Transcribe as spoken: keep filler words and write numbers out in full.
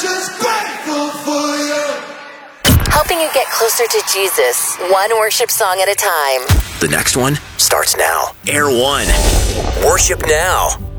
just grateful for you. Helping you get closer to Jesus, one worship song at a time. The next one starts now. Air One. Worship now.